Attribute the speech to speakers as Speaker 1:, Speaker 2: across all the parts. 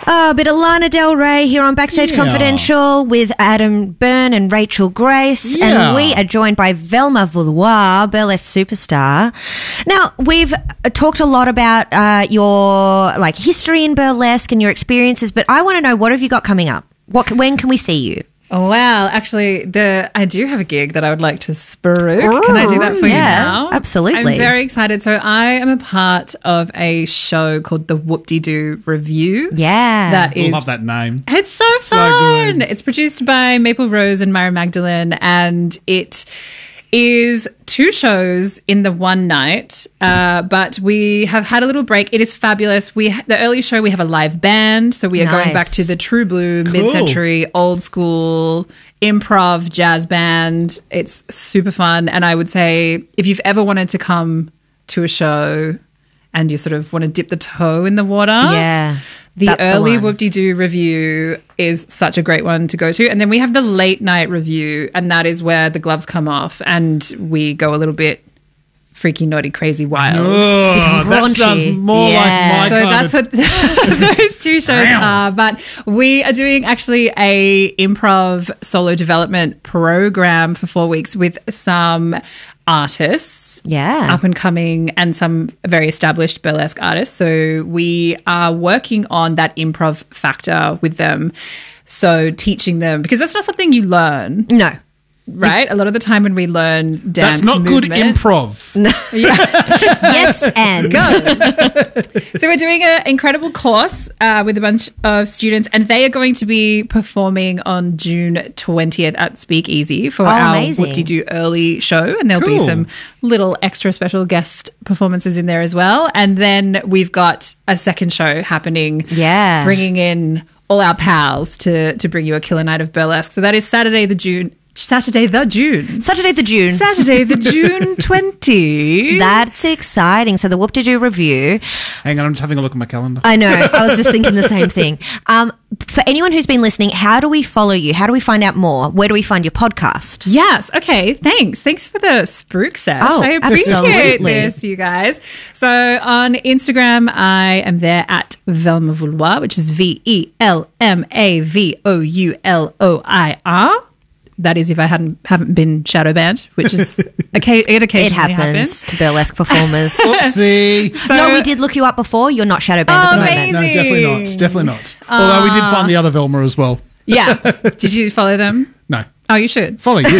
Speaker 1: A bit of Lana Del Rey here on Backstage Confidential with Adam Byrne and Rachel Grace. And we are joined by Velma Vouloir, burlesque superstar. Now, we've talked a lot about your history in burlesque and your experiences, but I want to know, what have you got coming up? When can we see you?
Speaker 2: Oh, well, actually, I do have a gig that I would like to spruik. Can I do that for you now?
Speaker 1: Absolutely.
Speaker 2: I'm very excited. So I am a part of a show called the Whoop-De-Doo Review.
Speaker 1: Yeah.
Speaker 3: I love that name.
Speaker 2: It's so fun. It's produced by Maple Rose and Myra Magdalene, and it is 2 shows in the one night, but we have had a little break. It is fabulous. The early show, we have a live band, so we are going back to the true blue, mid-century, old school improv jazz band. It's super fun, and I would say if you've ever wanted to come to a show and you sort of want to dip the toe in the water, the early Whoop-De-Doo Review is such a great one to go to. And then we have the late night review, and that is where the gloves come off and we go a little bit freaky, naughty, crazy, wild.
Speaker 3: Oh, that sounds more like my
Speaker 2: So that's what those 2 shows are. But we are doing actually a improv solo development program for 4 weeks with some artists, up and coming, and some very established burlesque artists. So we are working on that improv factor with them. So teaching them, because that's not something you learn.
Speaker 1: No.
Speaker 2: Right? A lot of the time when we learn dance
Speaker 3: that's not
Speaker 2: movement,
Speaker 3: good improv.
Speaker 1: Yes, and
Speaker 2: So we're doing an incredible course with a bunch of students, and they are going to be performing on June 20th at Speakeasy for our Whoop-De-Doo early show, and there'll be some little extra special guest performances in there as well. And then we've got a second show happening, bringing in all our pals to bring you a killer night of burlesque. So that is Saturday the June 20.
Speaker 1: That's exciting. So the Whoop-De-Doo Review.
Speaker 3: Hang on, I'm just having a look at my calendar.
Speaker 1: I know. I was just thinking the same thing. For anyone who's been listening, how do we follow you? How do we find out more? Where do we find your podcast?
Speaker 2: Yes. Okay. Thanks for the spruik sesh. I appreciate this, you guys. So on Instagram, I am there at Velma Vouloir, which is VELMAVOULOIR. That is if I haven't been shadow banned, which is it occasionally happens
Speaker 1: to burlesque performers.
Speaker 3: Oopsie.
Speaker 1: No, we did look you up before. You're not shadow banned at the moment.
Speaker 3: No, definitely not. Although we did find the other Velma as well.
Speaker 2: Yeah. Did you follow them?
Speaker 3: No.
Speaker 2: Oh, you should.
Speaker 3: Follow you.
Speaker 2: So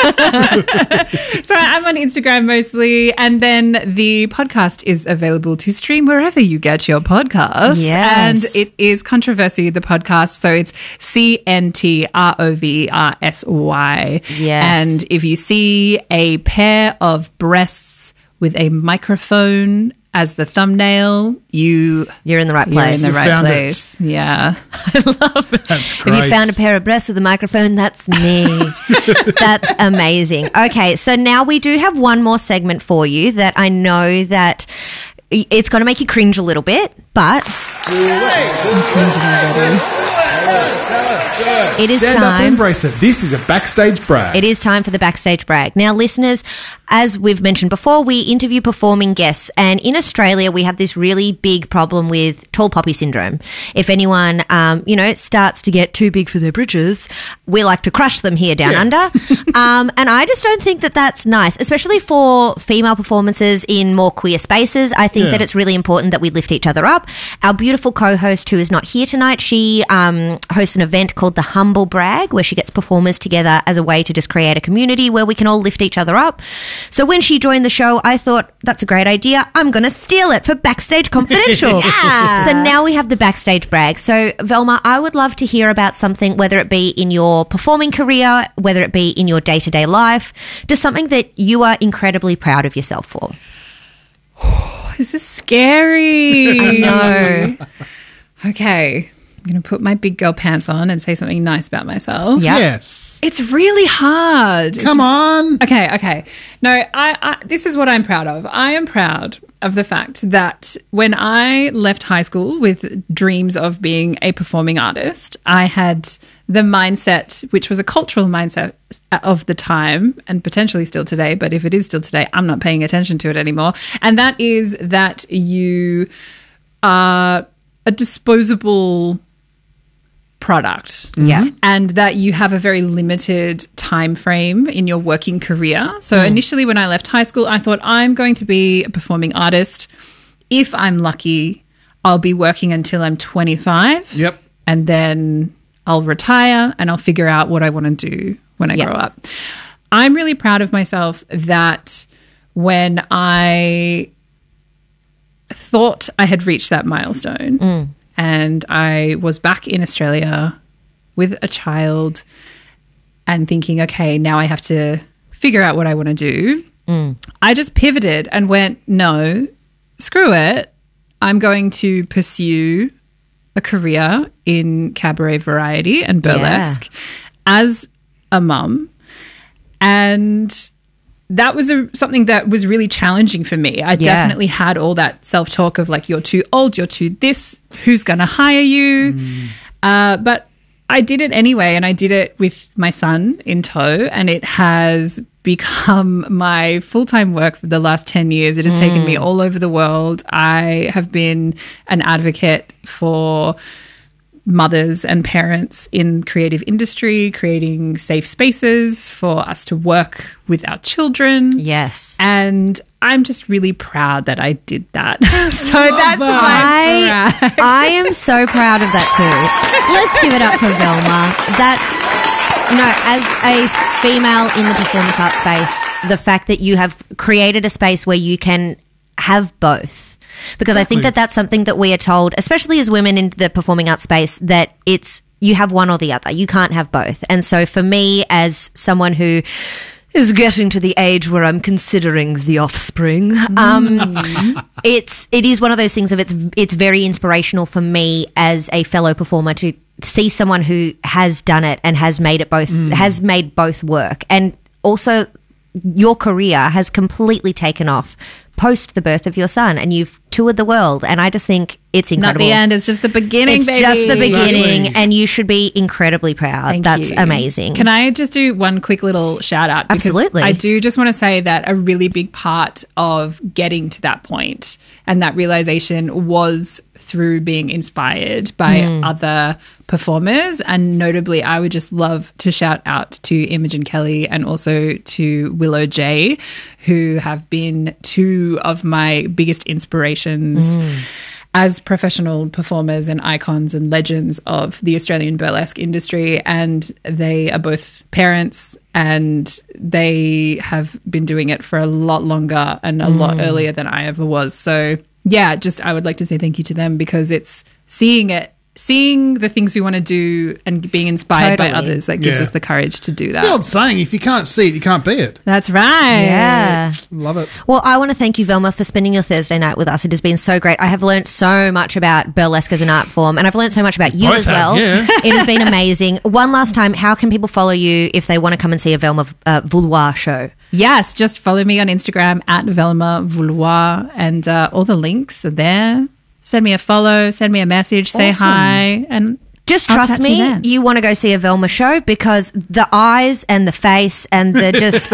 Speaker 2: I'm on Instagram mostly, and then the podcast is available to stream wherever you get your podcasts.
Speaker 1: Yes.
Speaker 2: And it is Controversy, the podcast. So it's CNTROVERSY.
Speaker 1: Yes.
Speaker 2: And if you see a pair of breasts with a microphone as the thumbnail, you're
Speaker 1: in the right place.
Speaker 2: You're in the right place. Yeah.
Speaker 1: I love it.
Speaker 3: That's great.
Speaker 1: If you found a pair of breasts with a microphone, that's me. That's amazing. Okay, so now we do have one more segment for you that I know that it's going to make you cringe a little bit, but it is
Speaker 4: Stand up and
Speaker 1: time.
Speaker 4: embrace it. This is a backstage brag.
Speaker 1: It is time for the backstage brag. Now, listeners, as we've mentioned before, we interview performing guests, and in Australia, we have this really big problem with tall poppy syndrome. If anyone, starts to get too big for their britches, we like to crush them here down under. And I just don't think that that's nice, especially for female performances in more queer spaces. I think that it's really important that we lift each other up. Our beautiful co-host, who is not here tonight, she hosts an event called the Humble Brag, where she gets performers together as a way to just create a community where we can all lift each other up. So when she joined the show, I thought, that's a great idea. I'm going to steal it for Backstage Confidential. So now we have the Backstage Brag. So Velma, I would love to hear about something, whether it be in your performing career, whether it be in your day-to-day life, just something that you are incredibly proud of yourself for.
Speaker 2: This is scary.
Speaker 1: I know.
Speaker 2: Okay. I'm going to put my big girl pants on and say something nice about myself.
Speaker 1: Yep.
Speaker 3: Yes.
Speaker 2: It's really hard.
Speaker 3: Come on.
Speaker 2: Okay. No, I this is what I'm proud of. I am proud of the fact that when I left high school with dreams of being a performing artist, I had the mindset, which was a cultural mindset of the time and potentially still today, but if it is still today, I'm not paying attention to it anymore. And that is that you are a disposable product.
Speaker 1: Yeah.
Speaker 2: And that you have a very limited time frame in your working career. So initially when I left high school, I thought I'm going to be a performing artist. If I'm lucky, I'll be working until I'm 25.
Speaker 3: Yep.
Speaker 2: And then I'll retire and I'll figure out what I want to do when I grow up. I'm really proud of myself that when I thought I had reached that milestone and I was back in Australia with a child and thinking, okay, now I have to figure out what I want to do. I just pivoted and went, no, screw it. I'm going to pursue a career in cabaret variety and burlesque as a mum. And that was something that was really challenging for me. I definitely had all that self-talk of like, you're too old, you're too this, who's going to hire you? But I did it anyway, and I did it with my son in tow, and it has become my full-time work for the last 10 years. It has taken me all over the world. I have been an advocate for mothers and parents in creative industry, creating safe spaces for us to work with our children.
Speaker 1: Yes.
Speaker 2: And I'm just really proud that I did that. So that's my brag.
Speaker 1: I am so proud of that too. Let's give it up for Velma. As a female in the performance art space, the fact that you have created a space where you can have both. Because I think that that's something that we are told, especially as women in the performing arts space, that it's you have one or the other. You can't have both. And so for me, as someone who is getting to the age where I'm considering the offspring, it is one of those things of it's very inspirational for me as a fellow performer to see someone who has done it and has made it both, has made both work. And also your career has completely taken off post the birth of your son, and you've toured the world, and I just think it's incredible.
Speaker 2: Not the end, it's just the beginning,
Speaker 1: it's
Speaker 2: baby.
Speaker 1: just the beginning,
Speaker 3: Exactly.
Speaker 1: and you should be incredibly proud. That's amazing.
Speaker 2: Can I just do one quick little shout out? Because
Speaker 1: Absolutely.
Speaker 2: I do just want to say that a really big part of getting to that point and that realization was through being inspired by other performers, and notably I would just love to shout out to Imogen Kelly and also to Willow J, who have been two of my biggest inspirations as professional performers and icons and legends of the Australian burlesque industry. And they are both parents, and they have been doing it for a lot longer and a lot earlier than I ever was. So yeah, just I would like to say thank you to them, because it's seeing the things we want to do and being inspired by
Speaker 1: Totally.
Speaker 2: others that gives
Speaker 3: Yeah.
Speaker 2: us the courage to do
Speaker 3: The
Speaker 2: that.
Speaker 3: old saying, if you can't see it, you can't be it.
Speaker 2: That's right.
Speaker 1: Yeah.
Speaker 3: Love it.
Speaker 1: Well, I want to thank you, Velma, for spending your Thursday night with us. It has been so great. I have learnt so much about burlesque as an art form, and I've learnt so much about you
Speaker 3: Both
Speaker 1: as
Speaker 3: have,
Speaker 1: well.
Speaker 3: yeah.
Speaker 1: It has been amazing. One last time, how can people follow you if they want to come and see a Velma Vouloir show?
Speaker 2: Yes, just follow me on Instagram at Velma Vouloir, and all the links are there. Send me a follow, send me a message, say
Speaker 3: Awesome.
Speaker 2: hi, and
Speaker 1: Just
Speaker 2: I'll
Speaker 1: trust
Speaker 2: chat to you
Speaker 1: me,
Speaker 2: then.
Speaker 1: you want to go see a Velma show, because the eyes and the face and the just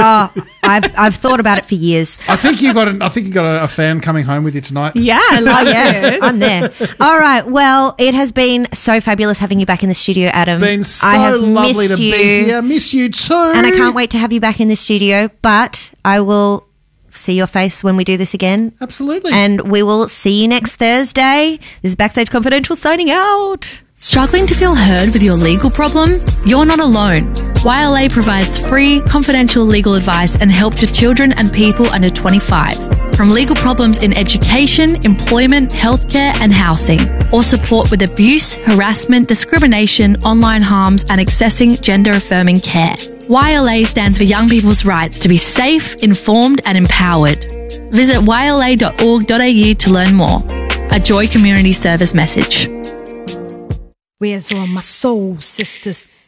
Speaker 1: I've thought about it for years.
Speaker 3: I think you got a fan coming home with you tonight.
Speaker 2: yeah, I love it.
Speaker 1: I'm there. All right. Well, it has been so fabulous having you back in the studio, Adam.
Speaker 3: Been so
Speaker 1: I have
Speaker 3: lovely
Speaker 1: missed
Speaker 3: to
Speaker 1: you,
Speaker 3: be here. Miss you too.
Speaker 1: and I can't wait to have you back in the studio. But I will see your face when we do this again.
Speaker 3: Absolutely.
Speaker 1: And we will see you next Thursday. This is Backstage Confidential signing out.
Speaker 5: Struggling to feel heard with your legal problem? You're not alone. YLA provides free, confidential legal advice and help to children and people under 25. From legal problems in education, employment, healthcare and housing, or support with abuse, harassment, discrimination, online harms and accessing gender-affirming care. YLA stands for Young People's Rights to be safe, informed and empowered. Visit yla.org.au to learn more. A Joy Community Service message.
Speaker 6: Where's all my soul sisters?